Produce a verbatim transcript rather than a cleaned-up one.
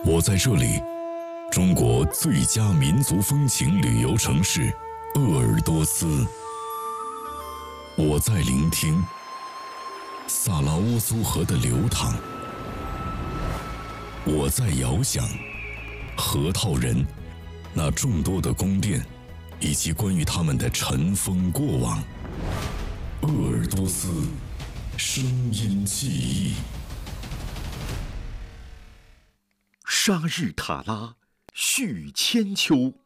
我在这里，中国最佳民族风情旅游城市鄂尔多斯。我在聆听萨拉乌苏河的流淌，我在遥想河套人那众多的宫殿，以及关于他们的尘封过往。鄂尔多斯声音记忆。 沙日塔拉续千秋。